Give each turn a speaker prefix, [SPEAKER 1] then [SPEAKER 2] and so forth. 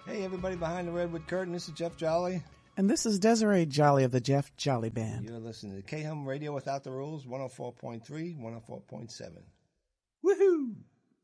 [SPEAKER 1] Hey, everybody behind the Redwood Curtain. This is Jeff Jolly.
[SPEAKER 2] And this is Desiree Jolly of the Jeff Jolly Band.
[SPEAKER 1] You're listening to K-Hum Radio Without the Rules, 104.3, 104.7.
[SPEAKER 2] Woohoo!